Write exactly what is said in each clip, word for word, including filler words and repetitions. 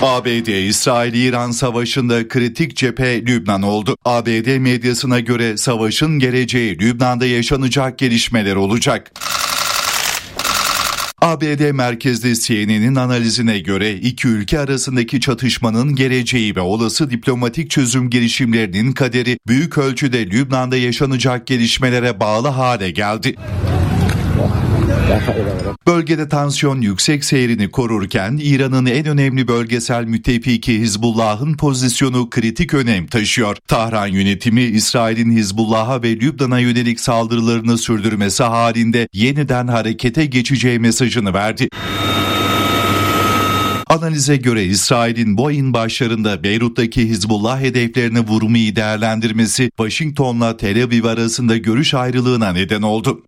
A B D-İsrail-İran savaşında kritik cephe Lübnan oldu. A B D medyasına göre savaşın geleceği Lübnan'da yaşanacak gelişmeler olacak. A B D merkezli C N N'in analizine göre iki ülke arasındaki çatışmanın geleceği ve olası diplomatik çözüm girişimlerinin kaderi büyük ölçüde Lübnan'da yaşanacak gelişmelere bağlı hale geldi. Bölgede tansiyon yüksek seyrini korurken İran'ın en önemli bölgesel müttefiki Hizbullah'ın pozisyonu kritik önem taşıyor. Tahran yönetimi İsrail'in Hizbullah'a ve Lübnan'a yönelik saldırılarını sürdürmesi halinde yeniden harekete geçeceği mesajını verdi. Analize göre İsrail'in bu ayın başlarında Beyrut'taki Hizbullah hedeflerini vurmayı değerlendirmesi Washington'la Tel Aviv arasında görüş ayrılığına neden oldu.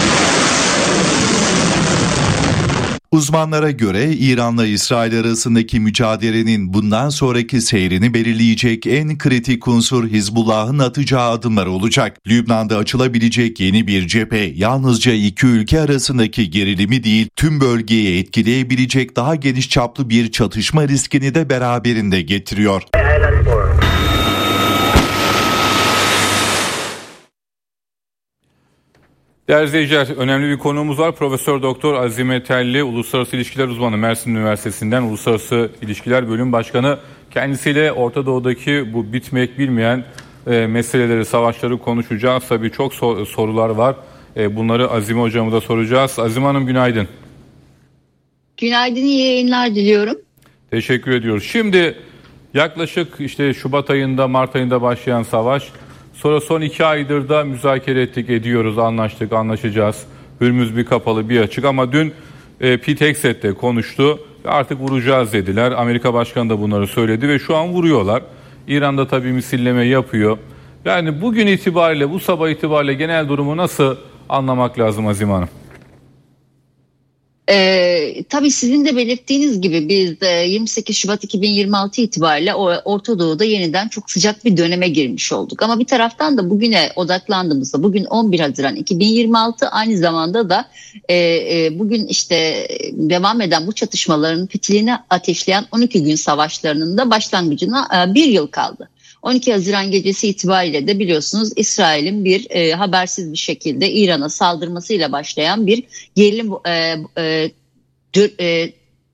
Uzmanlara göre İran'la İsrail arasındaki mücadelenin bundan sonraki seyrini belirleyecek en kritik unsur Hizbullah'ın atacağı adımlar olacak. Lübnan'da açılabilecek yeni bir cephe yalnızca iki ülke arasındaki gerilimi değil, tüm bölgeyi etkileyebilecek daha geniş çaplı bir çatışma riskini de beraberinde getiriyor. Değerli izleyiciler, önemli bir konuğumuz var. Profesör Doktor Azime Telli, Uluslararası İlişkiler Uzmanı, Mersin Üniversitesi'nden Uluslararası İlişkiler Bölüm Başkanı. Kendisiyle Orta Doğu'daki bu bitmek bilmeyen e, meseleleri, savaşları konuşacağız. Tabii çok sor- sorular var. E, bunları Azime Hocam'a da soracağız. Azime Hanım günaydın. Günaydın, iyi yayınlar diliyorum. Teşekkür ediyoruz. Şimdi yaklaşık işte Şubat ayında, Mart ayında başlayan savaş. Sonra son iki aydır da müzakere ettik, ediyoruz, anlaştık, anlaşacağız. Hürmüz bir kapalı bir açık ama dün e, Pete Hegseth de konuştu. Artık vuracağız dediler. Amerika Başkanı da bunları söyledi ve şu an vuruyorlar. İran'da tabii misilleme yapıyor. Yani bugün itibariyle, bu sabah itibariyle genel durumu nasıl anlamak lazım Azime Hanım? Ee, tabii sizin de belirttiğiniz gibi biz de yirmi sekiz Şubat iki bin yirmi altı itibariyle Orta Doğu'da yeniden çok sıcak bir döneme girmiş olduk. Ama bir taraftan da bugüne odaklandığımızda bugün on bir Haziran iki bin yirmi altı, aynı zamanda da e, e, bugün işte devam eden bu çatışmaların fitilini ateşleyen on iki gün savaşlarının da başlangıcına e, bir yıl kaldı. on iki Haziran gecesi itibariyle de biliyorsunuz İsrail'in bir e, habersiz bir şekilde İran'a saldırmasıyla başlayan bir gerilim e, e, dür, e,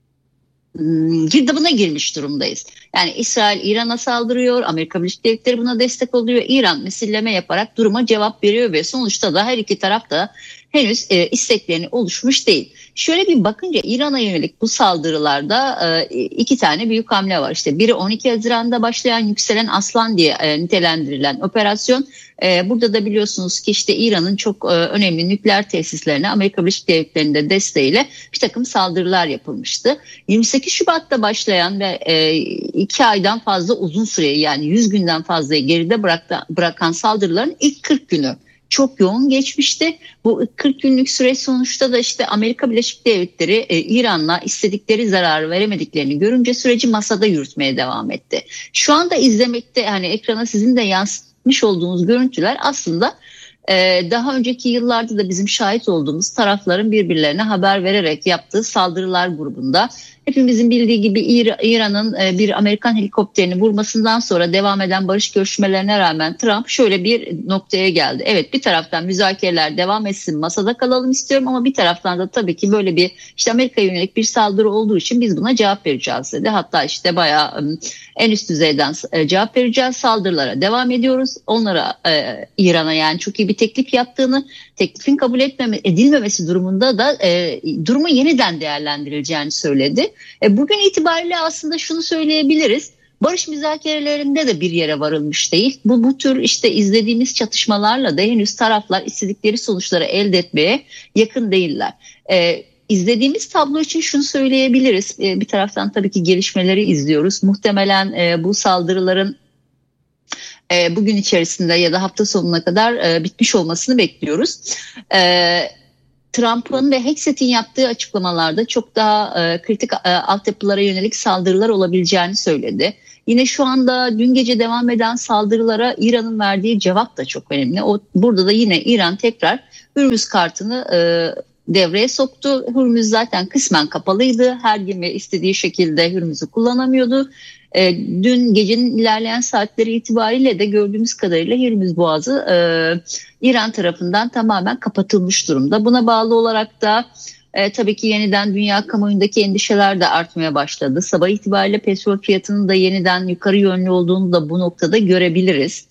girdabına girmiş durumdayız. Yani İsrail İran'a saldırıyor, Amerika Birleşik Devletleri buna destek oluyor, İran misilleme yaparak duruma cevap veriyor ve sonuçta da her iki taraf da henüz e, isteklerini oluşmuş değil. Şöyle bir bakınca İran'a yönelik bu saldırılarda e, iki tane büyük hamle var. İşte biri on iki Haziran'da başlayan Yükselen Aslan diye e, nitelendirilen operasyon. E, burada da biliyorsunuz ki işte İran'ın çok e, önemli nükleer tesislerine Amerika Birleşik Devletleri'nin de desteğiyle bir takım saldırılar yapılmıştı. yirmi sekiz Şubat'ta başlayan ve e, iki aydan fazla uzun süreyi, yani yüz günden fazlayı geride bıraktı, bırakan saldırıların ilk kırk günü çok yoğun geçmişti. Bu kırk günlük süreç sonuçta da işte Amerika Birleşik Devletleri e, İran'la istedikleri zararı veremediklerini görünce süreci masada yürütmeye devam etti. Şu anda izlemekte, hani ekrana sizin de yansıtmış olduğunuz görüntüler aslında e, daha önceki yıllarda da bizim şahit olduğumuz tarafların birbirlerine haber vererek yaptığı saldırılar grubunda. Hepimizin bildiği gibi İran'ın bir Amerikan helikopterini vurmasından sonra devam eden barış görüşmelerine rağmen Trump şöyle bir noktaya geldi. Evet, bir taraftan müzakereler devam etsin, masada kalalım istiyorum, ama bir taraftan da tabii ki böyle bir işte Amerika'ya yönelik bir saldırı olduğu için biz buna cevap vereceğiz dedi. Hatta işte bayağı en üst düzeyden cevap vereceğiz, saldırılara devam ediyoruz. Onlara e, İran'a yani çok iyi bir teklif yaptığını, teklifin kabul etmeme, edilmemesi durumunda da e, durumu yeniden değerlendirileceğini söyledi. E, bugün itibariyle aslında şunu söyleyebiliriz. Barış müzakerelerinde de bir yere varılmış değil. Bu bu tür işte izlediğimiz çatışmalarla da henüz taraflar istedikleri sonuçları elde etmeye yakın değiller. E, izlediğimiz tablo için şunu söyleyebiliriz. E, bir taraftan tabii ki gelişmeleri izliyoruz. Muhtemelen e, bu saldırıların e, bugün içerisinde ya da hafta sonuna kadar e, bitmiş olmasını bekliyoruz. Evet. Trump'ın ve Hegseth'in yaptığı açıklamalarda çok daha e, kritik e, altyapılara yönelik saldırılar olabileceğini söyledi. Yine şu anda dün gece devam eden saldırılara İran'ın verdiği cevap da çok önemli. O, burada da yine İran tekrar Hürmüz kartını e, devreye soktu. Hürmüz zaten kısmen kapalıydı. Her gemi istediği şekilde Hürmüz'ü kullanamıyordu. E, dün gecenin ilerleyen saatleri itibariyle de gördüğümüz kadarıyla Hürmüz Boğazı e, İran tarafından tamamen kapatılmış durumda. Buna bağlı olarak da E, tabii ki yeniden dünya kamuoyundaki endişeler de artmaya başladı. Sabah itibariyle petrol fiyatının da yeniden yukarı yönlü olduğunu da bu noktada görebiliriz.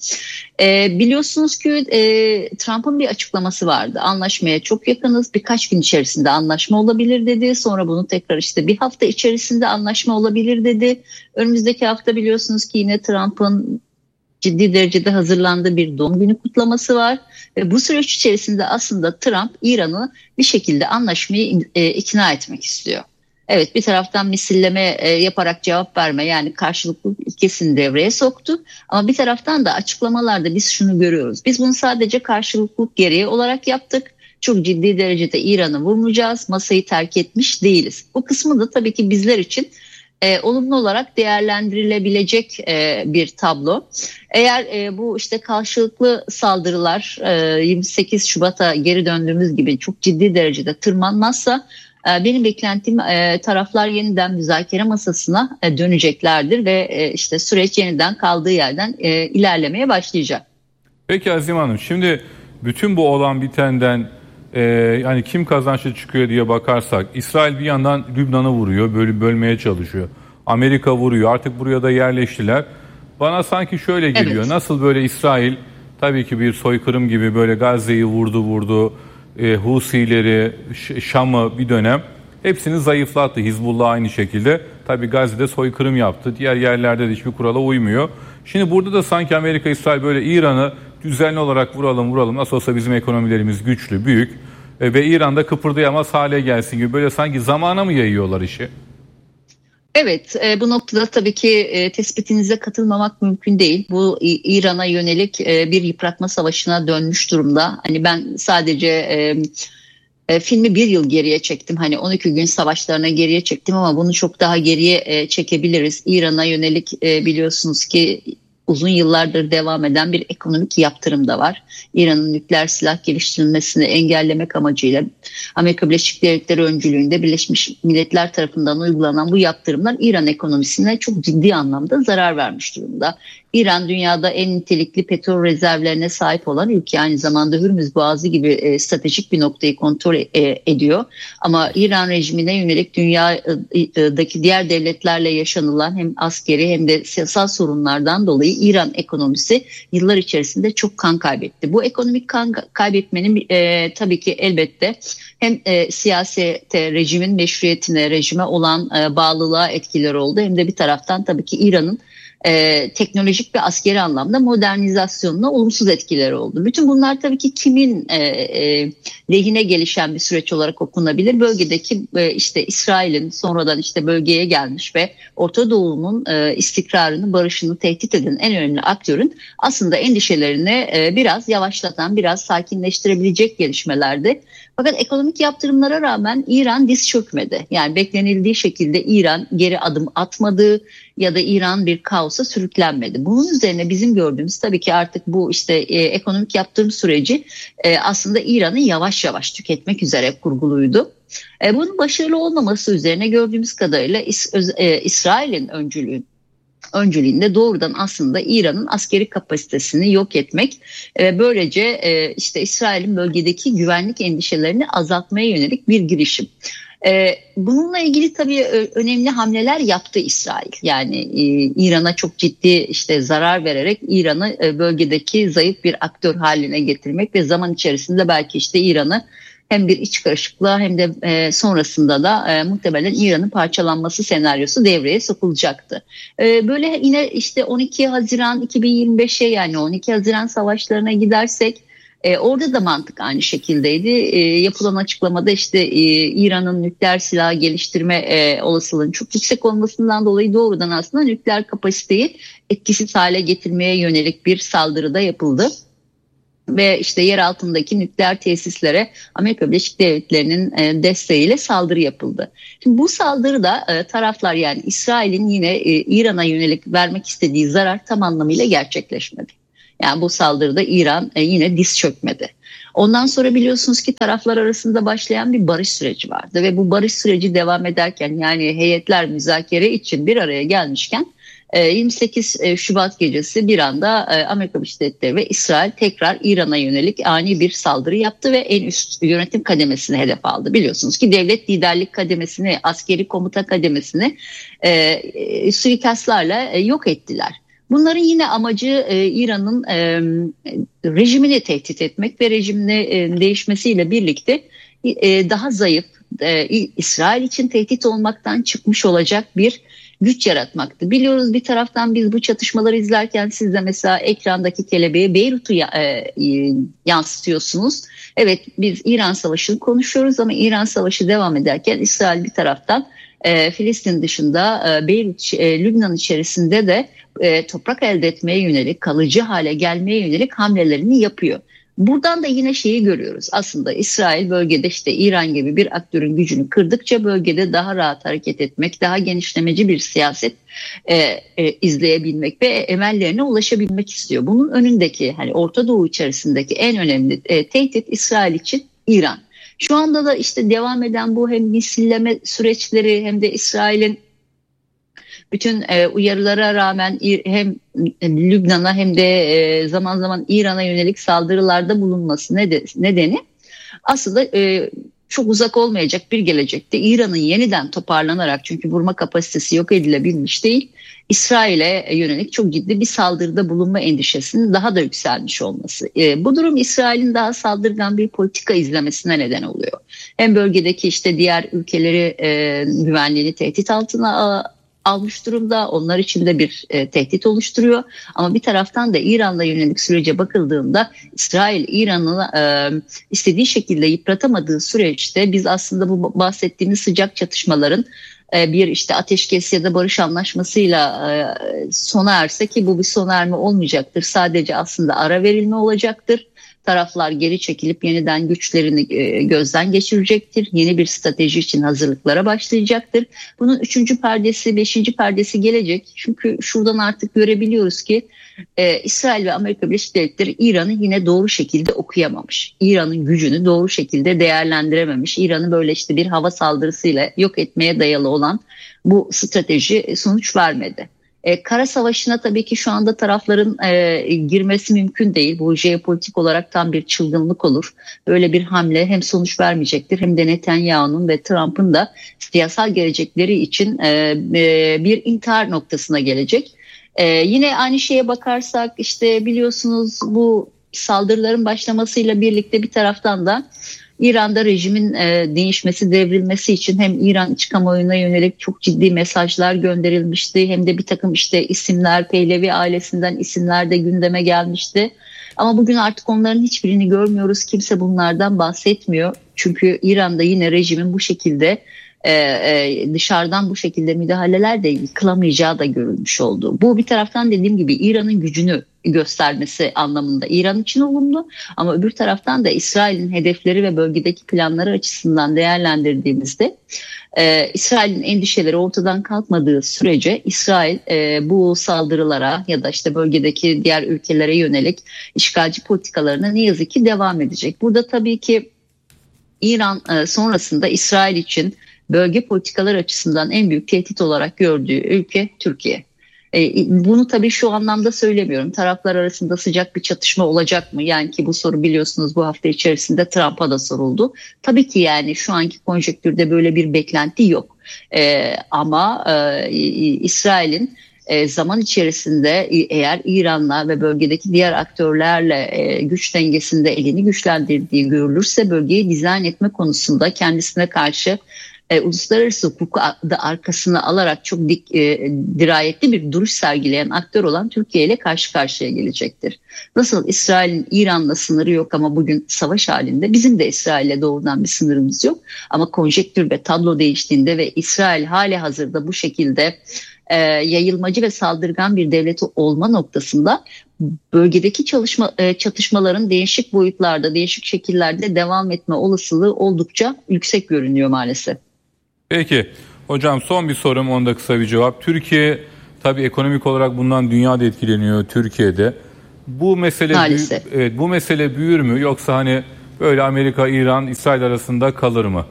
E, biliyorsunuz ki e, Trump'ın bir açıklaması vardı. Anlaşmaya çok yakınız, birkaç gün içerisinde anlaşma olabilir dedi. Sonra bunu tekrar işte bir hafta içerisinde anlaşma olabilir dedi. Önümüzdeki hafta biliyorsunuz ki yine Trump'ın ciddi derecede hazırlandığı bir doğum günü kutlaması var. Ve bu süreç içerisinde aslında Trump İran'ı bir şekilde anlaşmayı e, ikna etmek istiyor. Evet, bir taraftan misilleme e, yaparak cevap verme, yani karşılıklılık ilkesini devreye soktu. Ama bir taraftan da açıklamalarda biz şunu görüyoruz. Biz bunu sadece karşılıklılık gereği olarak yaptık. Çok ciddi derecede İran'ı vurmayacağız, masayı terk etmiş değiliz. Bu kısmı da tabii ki bizler için E, olumlu olarak değerlendirilebilecek e, bir tablo. Eğer e, bu işte karşılıklı saldırılar e, yirmi sekiz Şubat'a geri döndüğümüz gibi çok ciddi derecede tırmanmazsa e, benim beklentim e, taraflar yeniden müzakere masasına e, döneceklerdir ve e, işte süreç yeniden kaldığı yerden e, ilerlemeye başlayacak. Peki Azime Hanım, şimdi bütün bu olan bitenden Ee, yani kim kazançlı çıkıyor diye bakarsak, İsrail bir yandan Lübnan'ı vuruyor, böyle bölmeye çalışıyor. Amerika vuruyor, artık buraya da yerleştiler. Bana sanki şöyle geliyor, evet. Nasıl böyle İsrail tabii ki bir soykırım gibi böyle Gazze'yi vurdu vurdu, e, Husileri, Şam'ı bir dönem hepsini zayıflattı. Hizbullah aynı şekilde. Tabii Gazze'de soykırım yaptı, diğer yerlerde de hiçbir kurala uymuyor. Şimdi burada da sanki Amerika, İsrail böyle İran'ı düzenli olarak vuralım vuralım. Nasıl olsa bizim ekonomilerimiz güçlü, büyük e, ve İran'da kıpırdayamaz hale gelsin gibi, böyle sanki zamana mı yayıyorlar işi? Evet, e, bu noktada tabii ki e, tespitinize katılmamak mümkün değil. Bu İran'a yönelik e, bir yıpratma savaşına dönmüş durumda. Hani ben sadece e, e, filmi bir yıl geriye çektim. Hani on iki gün savaşlarına geriye çektim ama bunu çok daha geriye e, çekebiliriz. İran'a yönelik e, biliyorsunuz ki uzun yıllardır devam eden bir ekonomik yaptırım da var. İran'ın nükleer silah geliştirilmesini engellemek amacıyla Amerika Birleşik Devletleri öncülüğünde Birleşmiş Milletler tarafından uygulanan bu yaptırımlar İran ekonomisine çok ciddi anlamda zarar vermiş durumda. İran dünyada en nitelikli petrol rezervlerine sahip olan ülke, aynı zamanda Hürmüz Boğazı gibi e, stratejik bir noktayı kontrol e, ediyor. Ama İran rejimine yönelik dünyadaki diğer devletlerle yaşanılan hem askeri hem de siyasal sorunlardan dolayı İran ekonomisi yıllar içerisinde çok kan kaybetti. Bu ekonomik kan kaybetmenin e, tabii ki elbette hem e, siyasete, rejimin meşruiyetine, rejime olan e, bağlılığa etkileri oldu, hem de bir taraftan tabii ki İran'ın e, teknolojik ve askeri anlamda modernizasyonuna olumsuz etkileri oldu. Bütün bunlar tabii ki kimin e, e, lehine gelişen bir süreç olarak okunabilir? Bölgedeki e, işte İsrail'in sonradan işte bölgeye gelmiş ve Orta Doğu'nun e, istikrarını, barışını tehdit eden en önemli aktörün aslında endişelerini e, biraz yavaşlatan, biraz sakinleştirebilecek gelişmelerdi. Fakat ekonomik yaptırımlara rağmen İran diz çökmedi. Yani beklenildiği şekilde İran geri adım atmadı ya da İran bir kaosa sürüklenmedi. Bunun üzerine bizim gördüğümüz tabii ki artık bu işte e, ekonomik yaptırım süreci e, aslında İran'ı yavaş yavaş tüketmek üzere kurguluydu. E, bunun başarılı olmaması üzerine gördüğümüz kadarıyla İs, e, İsrail'in öncülüğü öncülüğünde doğrudan aslında İran'ın askeri kapasitesini yok etmek ve böylece e, işte İsrail'in bölgedeki güvenlik endişelerini azaltmaya yönelik bir girişim. E, bununla ilgili tabii önemli hamleler yaptı İsrail. Yani e, İran'a çok ciddi işte zarar vererek İran'ı e, bölgedeki zayıf bir aktör haline getirmek ve zaman içerisinde belki işte İran'ı hem bir iç karışıklığa hem de e, sonrasında da e, muhtemelen İran'ın parçalanması senaryosu devreye sokulacaktı. E, böyle yine işte on iki Haziran iki bin yirmi beşe, yani on iki Haziran savaşlarına gidersek e, orada da mantık aynı şekildeydi. E, yapılan açıklamada işte e, İran'ın nükleer silah geliştirme e, olasılığının çok yüksek olmasından dolayı doğrudan aslında nükleer kapasiteyi etkisiz hale getirmeye yönelik bir saldırı da yapıldı. Ve işte yer altındaki nükleer tesislere Amerika Birleşik Devletleri'nin e, desteğiyle saldırı yapıldı. Şimdi bu saldırıda e, taraflar, yani İsrail'in yine e, İran'a yönelik vermek istediği zarar tam anlamıyla gerçekleşmedi. Yani bu saldırıda İran e, yine diz çökmedi. Ondan sonra biliyorsunuz ki taraflar arasında başlayan bir barış süreci vardı ve bu barış süreci devam ederken, yani heyetler müzakere için bir araya gelmişken yirmi sekiz Şubat gecesi bir anda Amerika Birleşik Devletleri ve İsrail tekrar İran'a yönelik ani bir saldırı yaptı ve en üst yönetim kademesini hedef aldı. Biliyorsunuz ki devlet liderlik kademesini, askeri komuta kademesini e, suikastlarla yok ettiler. Bunların yine amacı e, İran'ın e, rejimini tehdit etmek ve rejimin e, değişmesiyle birlikte e, daha zayıf, e, İsrail için tehdit olmaktan çıkmış olacak bir güç yaratmaktı. Biliyoruz, bir taraftan biz bu çatışmaları izlerken siz de mesela ekrandaki kelebeğe Beyrut'u ya, e, yansıtıyorsunuz. Evet, biz İran Savaşı'nı konuşuyoruz ama İran Savaşı devam ederken İsrail bir taraftan e, Filistin dışında e, Beyrut, e, Lübnan içerisinde de e, toprak elde etmeye yönelik, kalıcı hale gelmeye yönelik hamlelerini yapıyor. Buradan da yine şeyi görüyoruz. Aslında İsrail bölgede işte İran gibi bir aktörün gücünü kırdıkça bölgede daha rahat hareket etmek, daha genişlemeci bir siyaset e, e, izleyebilmek ve emellerine ulaşabilmek istiyor. Bunun önündeki, hani Orta Doğu içerisindeki en önemli e, tehdit İsrail için İran. Şu anda da işte devam eden bu hem misilleme süreçleri hem de İsrail'in bütün e, uyarılara rağmen hem Lübnan'a hem de e, zaman zaman İran'a yönelik saldırılarda bulunması nedeni aslında e, çok uzak olmayacak bir gelecekte İran'ın yeniden toparlanarak, çünkü vurma kapasitesi yok edilebilmiş değil, İsrail'e yönelik çok ciddi bir saldırıda bulunma endişesinin daha da yükselmiş olması. E, bu durum İsrail'in daha saldırgan bir politika izlemesine neden oluyor. Hem bölgedeki işte diğer ülkeleri e, güvenliğini tehdit altına almış durumda. Onlar için de bir e, tehdit oluşturuyor. Ama bir taraftan da İran'la yönelik sürece bakıldığında İsrail İran'ı e, istediği şekilde yıpratamadığı süreçte biz aslında bu bahsettiğimiz sıcak çatışmaların e, bir işte ateşkes ya da barış anlaşmasıyla e, sona erse, ki bu bir sona erme olmayacaktır. Sadece aslında ara verilme olacaktır. Taraflar geri çekilip yeniden güçlerini gözden geçirecektir. Yeni bir strateji için hazırlıklara başlayacaktır. Bunun üçüncü perdesi, beşinci perdesi gelecek. Çünkü şuradan artık görebiliyoruz ki e, İsrail ve Amerika Birleşik Devletleri İran'ı yine doğru şekilde okuyamamış. İran'ın gücünü doğru şekilde değerlendirememiş. İran'ı böyle işte bir hava saldırısıyla yok etmeye dayalı olan bu strateji sonuç vermedi. E, kara savaşına tabii ki şu anda tarafların e, girmesi mümkün değil. Bu jeopolitik olarak tam bir çılgınlık olur. Böyle bir hamle hem sonuç vermeyecektir hem de Netanyahu'nun ve Trump'ın da siyasal gelecekleri için e, e, bir intihar noktasına gelecek. E, yine aynı şeye bakarsak işte biliyorsunuz bu saldırıların başlamasıyla birlikte bir taraftan da İran'da rejimin e, değişmesi, devrilmesi için hem İran iç kamuoyuna yönelik çok ciddi mesajlar gönderilmişti. Hem de bir takım işte isimler, Pehlevi ailesinden isimler de gündeme gelmişti. Ama bugün artık onların hiçbirini görmüyoruz. Kimse bunlardan bahsetmiyor. Çünkü İran'da yine rejimin bu şekilde e, e, dışarıdan bu şekilde müdahaleler de yıkılamayacağı da görülmüş oldu. Bu bir taraftan dediğim gibi İran'ın gücünü göstermesi anlamında İran için olumlu, ama öbür taraftan da İsrail'in hedefleri ve bölgedeki planları açısından değerlendirdiğimizde e, İsrail'in endişeleri ortadan kalkmadığı sürece İsrail e, bu saldırılara ya da işte bölgedeki diğer ülkelere yönelik işgalci politikalarına ne yazık ki devam edecek. Burada tabii ki İran e, sonrasında İsrail için bölge politikalar açısından en büyük tehdit olarak gördüğü ülke Türkiye. Bunu tabii şu anlamda söylemiyorum. Taraflar arasında sıcak bir çatışma olacak mı? Yani ki bu soru biliyorsunuz bu hafta içerisinde Trump'a da soruldu. Tabii ki yani şu anki konjektürde böyle bir beklenti yok. Ee, ama e, İsrail'in e, zaman içerisinde eğer İran'la ve bölgedeki diğer aktörlerle e, güç dengesinde elini güçlendirdiği görülürse bölgeyi dizayn etme konusunda kendisine karşı E, uluslararası hukuku da arkasına alarak çok dik, e, dirayetli bir duruş sergileyen aktör olan Türkiye ile karşı karşıya gelecektir. Nasıl İsrail'in İran'la sınırı yok ama bugün savaş halinde, bizim de İsrail'le doğrudan bir sınırımız yok. Ama konjektür ve tablo değiştiğinde ve İsrail hali hazırda bu şekilde e, yayılmacı ve saldırgan bir devleti olma noktasında bölgedeki çalışma, e, çatışmaların değişik boyutlarda, değişik şekillerde devam etme olasılığı oldukça yüksek görünüyor maalesef. Peki hocam, son bir sorum, onda kısa bir cevap. Türkiye tabii ekonomik olarak bundan dünyada etkileniyor, Türkiye'de. Bu mesele büyü, evet, bu mesele büyür mü, yoksa hani böyle Amerika, İran, İsrail arasında kalır mı?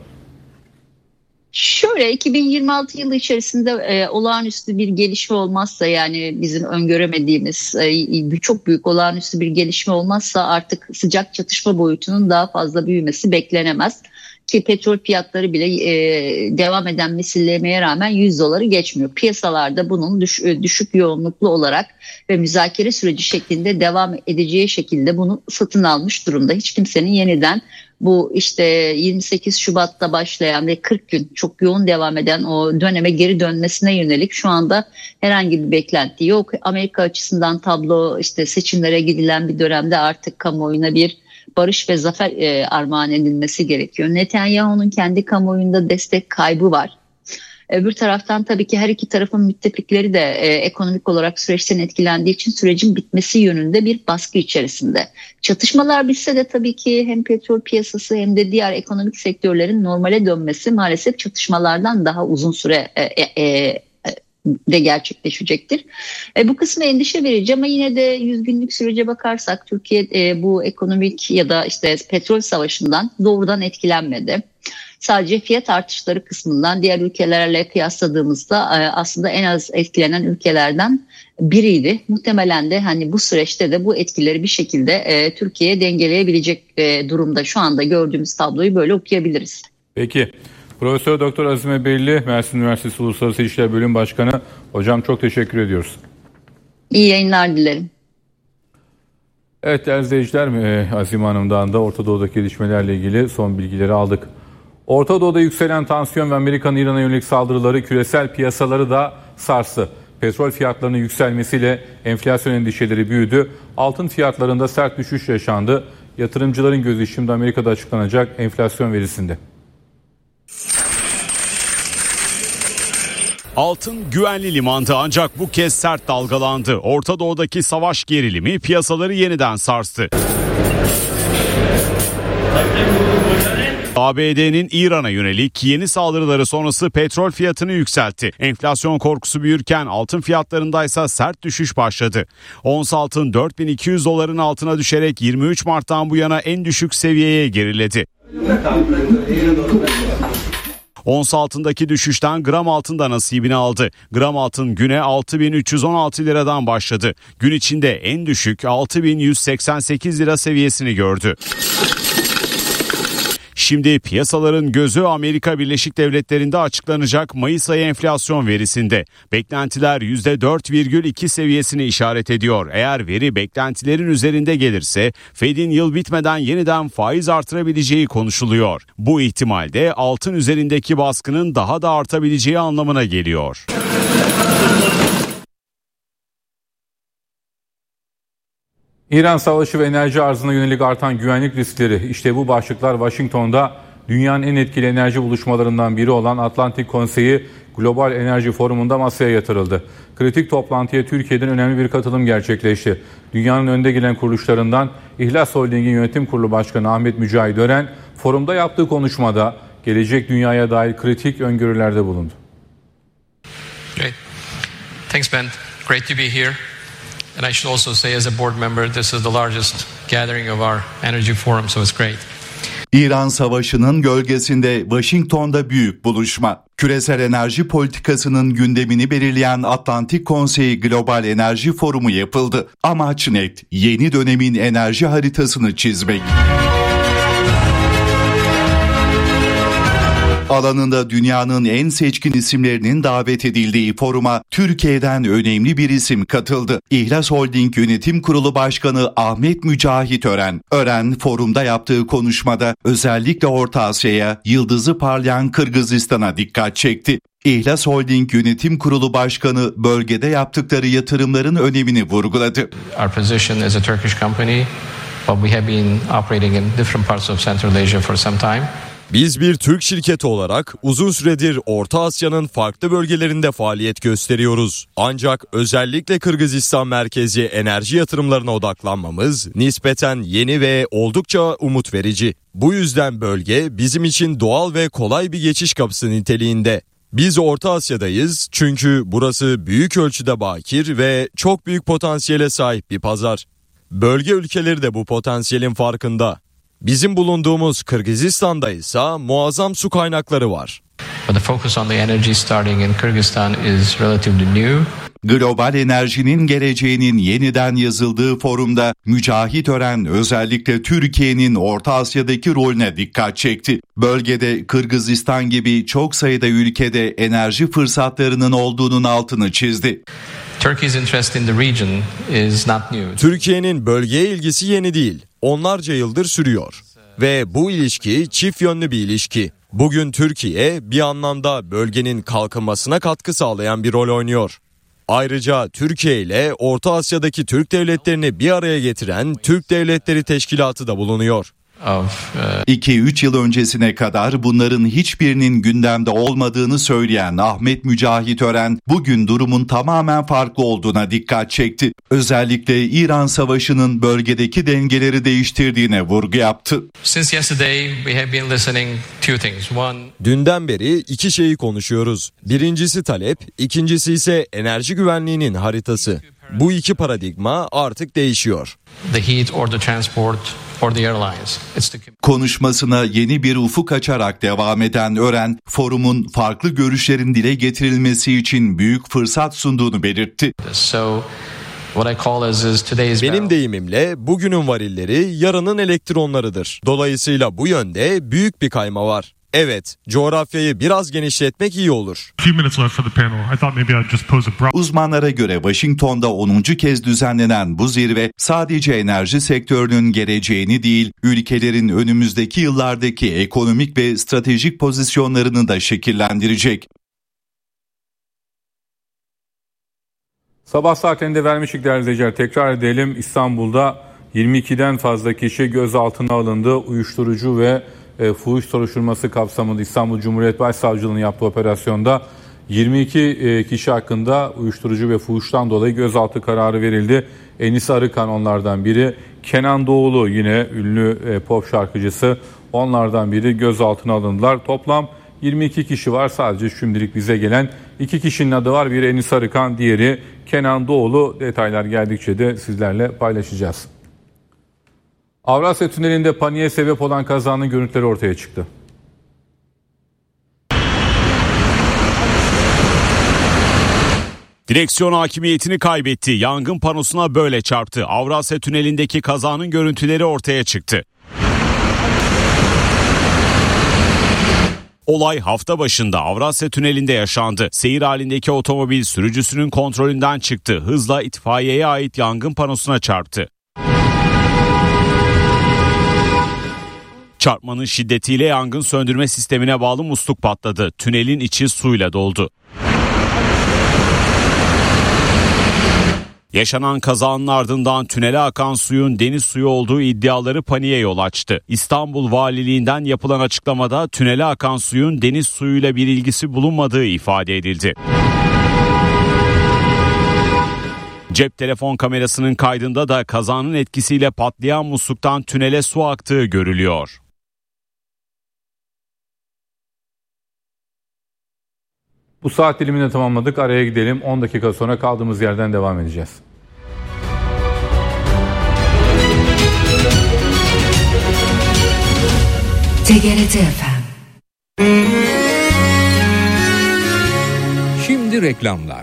Şöyle iki bin yirmi altı yılı içerisinde e, olağanüstü bir gelişme olmazsa, yani bizim öngöremediğimiz e, çok büyük olağanüstü bir gelişme olmazsa artık sıcak çatışma boyutunun daha fazla büyümesi beklenemez. Ki petrol fiyatları bile e, devam eden misillemeye rağmen yüz doları geçmiyor. Piyasalarda bunun düş, düşük yoğunluklu olarak ve müzakere süreci şeklinde devam edeceği şekilde bunu satın almış durumda. Hiç kimsenin yeniden bu işte yirmi sekiz Şubat'ta başlayan ve kırk gün çok yoğun devam eden o döneme geri dönmesine yönelik şu anda herhangi bir beklenti yok. Amerika açısından tablo işte seçimlere gidilen bir dönemde artık kamuoyuna bir barış ve zafer e, armağan edilmesi gerekiyor. Netanyahu'nun kendi kamuoyunda destek kaybı var. Öbür taraftan tabii ki her iki tarafın müttefikleri de e, ekonomik olarak süreçten etkilendiği için sürecin bitmesi yönünde bir baskı içerisinde. Çatışmalar bitse de tabii ki hem petrol piyasası hem de diğer ekonomik sektörlerin normale dönmesi maalesef çatışmalardan daha uzun süre e, e, e, de gerçekleşecektir. E, bu kısmı endişe verici ama yine de yüz günlük sürece bakarsak Türkiye e, bu ekonomik ya da işte petrol savaşından doğrudan etkilenmedi. Sadece fiyat artışları kısmından diğer ülkelerle kıyasladığımızda e, aslında en az etkilenen ülkelerden biriydi. Muhtemelen de hani bu süreçte de bu etkileri bir şekilde e, Türkiye'ye dengeleyebilecek e, durumda. Şu anda gördüğümüz tabloyu böyle okuyabiliriz. Peki. Profesör Doktor Azime Belli, Mersin Üniversitesi Uluslararası İlişkiler Bölüm Başkanı. Hocam çok teşekkür ediyoruz. İyi yayınlar dilerim. Evet değerli izleyiciler, Azime Hanım'dan da Orta Doğu'daki gelişmelerle ilgili son bilgileri aldık. Orta Doğu'da yükselen tansiyon ve Amerika'nın İran'a yönelik saldırıları küresel piyasaları da sarstı. Petrol fiyatlarının yükselmesiyle enflasyon endişeleri büyüdü. Altın fiyatlarında sert düşüş yaşandı. Yatırımcıların gözü şimdi Amerika'da açıklanacak enflasyon verisinde. Altın güvenli limanda ancak bu kez sert dalgalandı. Orta Doğu'daki savaş gerilimi piyasaları yeniden sarstı. A B D'nin İran'a yönelik yeni saldırıları sonrası petrol fiyatını yükseltti. Enflasyon korkusu büyürken altın fiyatlarındaysa sert düşüş başladı. Ons altın dört bin iki yüz doların altına düşerek yirmi üç Mart'tan bu yana en düşük seviyeye geriledi. Ons altındaki düşüşten gram altın da nasibini aldı. Gram altın güne altı bin üç yüz on altı liradan başladı. Gün içinde en düşük altı bin yüz seksen sekiz lira seviyesini gördü. Şimdi piyasaların gözü Amerika Birleşik Devletleri'nde açıklanacak Mayıs ayı enflasyon verisinde. Beklentiler yüzde dört virgül iki seviyesini işaret ediyor. Eğer veri beklentilerin üzerinde gelirse Fed'in yıl bitmeden yeniden faiz artırabileceği konuşuluyor. Bu ihtimalde altın üzerindeki baskının daha da artabileceği anlamına geliyor. İran savaşı ve enerji arzına yönelik artan güvenlik riskleri, işte bu başlıklar Washington'da dünyanın en etkili enerji buluşmalarından biri olan Atlantik Konseyi Global Enerji Forumu'nda masaya yatırıldı. Kritik toplantıya Türkiye'den önemli bir katılım gerçekleşti. Dünyanın önde gelen kuruluşlarından İhlas Holding'in yönetim kurulu başkanı Ahmet Mücahit Ören, forumda yaptığı konuşmada gelecek dünyaya dair kritik öngörülerde bulundu. Great. Thanks Ben. Great to be here. And I should also say as a board member, this is the largest gathering of our energy forum, so it's great. İran Savaşı'nın gölgesinde Washington'da büyük buluşma. Küresel enerji politikasının gündemini belirleyen Atlantik Konseyi Global Enerji Forumu yapıldı. Amaç net, yeni dönemin enerji haritasını çizmek. Alanında dünyanın en seçkin isimlerinin davet edildiği foruma Türkiye'den önemli bir isim katıldı. İhlas Holding Yönetim Kurulu Başkanı Ahmet Mücahit Ören. Ören forumda yaptığı konuşmada özellikle Orta Asya'ya, yıldızı parlayan Kırgızistan'a dikkat çekti. İhlas Holding Yönetim Kurulu Başkanı bölgede yaptıkları yatırımların önemini vurguladı. Our position as a Turkish company, but we have been operating in different parts of Central Asia for some time. Biz bir Türk şirketi olarak uzun süredir Orta Asya'nın farklı bölgelerinde faaliyet gösteriyoruz. Ancak özellikle Kırgızistan merkezi enerji yatırımlarına odaklanmamız nispeten yeni ve oldukça umut verici. Bu yüzden bölge bizim için doğal ve kolay bir geçiş kapısı niteliğinde. Biz Orta Asya'dayız çünkü burası büyük ölçüde bakir ve çok büyük potansiyele sahip bir pazar. Bölge ülkeleri de bu potansiyelin farkında. Bizim bulunduğumuz Kırgızistan'da ise muazzam su kaynakları var. But the focus on the energy starting in Kyrgyzstan is relatively new. Global enerjinin geleceğinin yeniden yazıldığı forumda Mücahit Ören özellikle Türkiye'nin Orta Asya'daki rolüne dikkat çekti. Bölgede Kırgızistan gibi çok sayıda ülkede enerji fırsatlarının olduğunun altını çizdi. Turkey's interest in the region is not new. Türkiye'nin bölgeye ilgisi yeni değil. Onlarca yıldır sürüyor. Ve bu ilişki çift yönlü bir ilişki. Bugün Türkiye bir anlamda bölgenin kalkınmasına katkı sağlayan bir rol oynuyor. Ayrıca Türkiye ile Orta Asya'daki Türk devletlerini bir araya getiren Türk Devletleri Teşkilatı da bulunuyor. iki üç yıl öncesine kadar bunların hiçbirinin gündemde olmadığını söyleyen Ahmet Mücahit Ören bugün durumun tamamen farklı olduğuna dikkat çekti. Özellikle İran Savaşı'nın bölgedeki dengeleri değiştirdiğine vurgu yaptı. Since yesterday we have been listening two things. One, Dünden beri iki şeyi konuşuyoruz. Birincisi talep, ikincisi ise enerji güvenliğinin haritası. Bu iki paradigma artık değişiyor. the heat or the transport or the airlines. It's the Konuşmasına yeni bir ufuk açarak devam eden Ören, forumun farklı görüşlerin dile getirilmesi için büyük fırsat sunduğunu belirtti. so what I call as is today's Benim battle. deyimimle bugünün varilleri yarının elektronlarıdır. Dolayısıyla bu yönde büyük bir kayma var. Evet, coğrafyayı biraz genişletmek iyi olur. few minutes left for the panel. I thought maybe I'd just pose a broad... Uzmanlara göre Washington'da onuncu kez düzenlenen bu zirve sadece enerji sektörünün geleceğini değil, ülkelerin önümüzdeki yıllardaki ekonomik ve stratejik pozisyonlarını da şekillendirecek. Sabah saatlerinde vermiştik değerli izleyiciler. Tekrar edelim, İstanbul'da yirmi ikiden fazla kişi gözaltına alındı. Uyuşturucu ve e, fuhuş soruşturması kapsamında İstanbul Cumhuriyet Başsavcılığı'nın yaptığı operasyonda yirmi iki e, kişi hakkında uyuşturucu ve fuhuştan dolayı gözaltı kararı verildi. Enis Arıkan onlardan biri. Kenan Doğulu yine ünlü e, pop şarkıcısı, onlardan biri gözaltına alındılar. Toplam yirmi iki kişi var. Sadece şimdilik bize gelen iki kişinin adı var. Biri Enis Arıkan, diğeri Kenan Doğulu. Detaylar geldikçe de sizlerle paylaşacağız. Avrasya Tüneli'nde paniğe sebep olan kazanın görüntüleri ortaya çıktı. Direksiyon hakimiyetini kaybetti. Yangın panosuna böyle çarptı. Avrasya Tüneli'ndeki kazanın görüntüleri ortaya çıktı. Olay hafta başında Avrasya Tüneli'nde yaşandı. Seyir halindeki otomobil sürücüsünün kontrolünden çıktı. Hızla itfaiyeye ait yangın panosuna çarptı. Çarpmanın şiddetiyle yangın söndürme sistemine bağlı musluk patladı. Tünelin içi suyla doldu. Yaşanan kazanın ardından tünele akan suyun deniz suyu olduğu iddiaları paniğe yol açtı. İstanbul Valiliğinden yapılan açıklamada tünele akan suyun deniz suyuyla bir ilgisi bulunmadığı ifade edildi. Cep telefon kamerasının kaydında da kazanın etkisiyle patlayan musluktan tünele su aktığı görülüyor. Bu saat dilimini tamamladık. Araya gidelim. on dakika sonra kaldığımız yerden devam edeceğiz. T G R T F M. Şimdi reklamlar.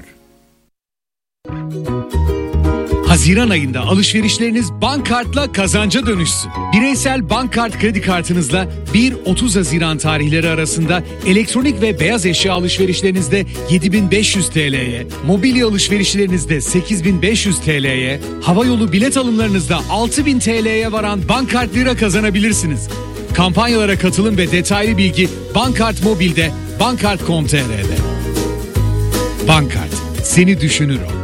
Haziran ayında alışverişleriniz Bankkart'la kazanca dönüşsün. Bireysel Bankkart kredi kartınızla bir otuz Haziran tarihleri arasında elektronik ve beyaz eşya alışverişlerinizde yedi bin beş yüz T L'ye, mobilya alışverişlerinizde sekiz bin beş yüz T L'ye, havayolu bilet alımlarınızda altı bin T L'ye varan Bankkart lira kazanabilirsiniz. Kampanyalara katılın ve detaylı bilgi Bankkart Mobil'de, bankkart nokta com nokta t r'de. Bankkart, seni düşünür o.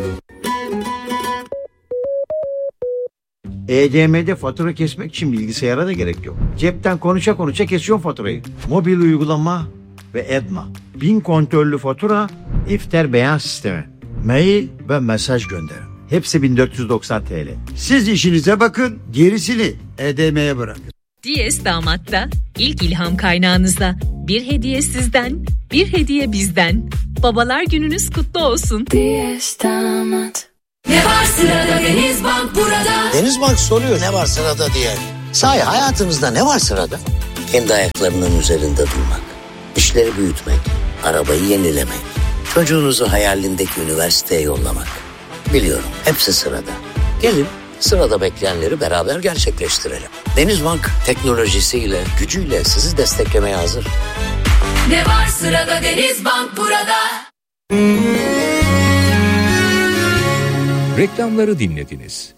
E D M'de fatura kesmek için bilgisayara da gerek yok. Cepten konuşa konuşa kesiyor faturayı. Mobil uygulama ve Edma. Bin kontörlü fatura, İfter beyan sistemi. Mail ve mesaj gönder. Hepsi bin dört yüz doksan T L. Siz işinize bakın, gerisini E D M'ye bırakın. Diyes Damat'ta ilk ilham kaynağınızda bir hediye sizden, bir hediye bizden. Babalar gününüz kutlu olsun. Diyes Damat. Ne var sırada Denizbank burada. Denizbank soruyor ne var sırada diye. Sahi hayatınızda ne var sırada? Kendi ayaklarının üzerinde durmak, işleri büyütmek, arabayı yenilemek, çocuğunuzu hayalindeki üniversiteye yollamak. Biliyorum, hepsi sırada. Gelin sırada bekleyenleri beraber gerçekleştirelim. Denizbank teknolojisiyle, gücüyle sizi desteklemeye hazır. Ne var sırada, Denizbank burada. Reklamları dinlediniz.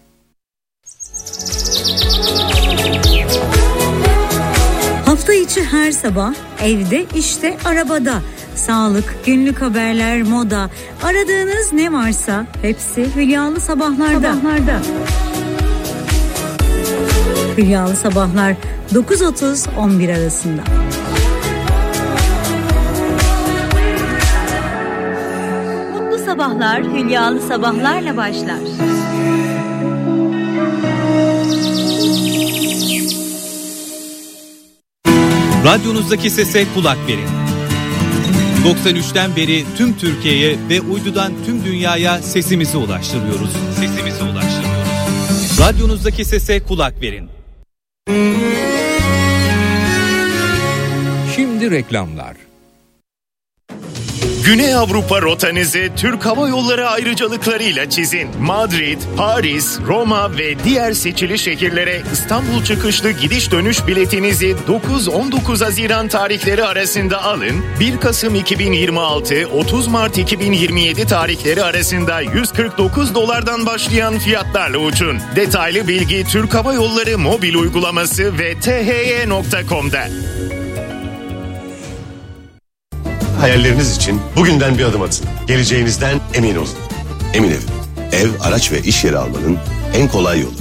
Hafta içi her sabah evde, işte, arabada. Sağlık, günlük haberler, moda. Aradığınız ne varsa hepsi Hülyalı Sabahlar'da. Sabahlarda. Hülyalı Sabahlar dokuz otuz on bir arasında. Mutlu sabahlar Hülyalı Sabahlar'la başlar. Radyonuzdaki sese kulak verin. doksan üçten beri tüm Türkiye'ye ve uydudan tüm dünyaya sesimizi ulaştırıyoruz. Sesimizi ulaştırıyoruz. Radyonuzdaki sese kulak verin. Şimdi reklamlar. Güney Avrupa rotanızı Türk Hava Yolları ayrıcalıklarıyla çizin. Madrid, Paris, Roma ve diğer seçili şehirlere İstanbul çıkışlı gidiş dönüş biletinizi dokuz on dokuz Haziran tarihleri arasında alın. bir Kasım iki bin yirmi altı otuz Mart iki bin yirmi yedi tarihleri arasında yüz kırk dokuz dolardan başlayan fiyatlarla uçun. Detaylı bilgi Türk Hava Yolları mobil uygulaması ve t h y nokta com'da. Hayalleriniz için bugünden bir adım atın. Geleceğinizden emin olun. Emin Ev, ev, araç ve iş yeri almanın en kolay yolu.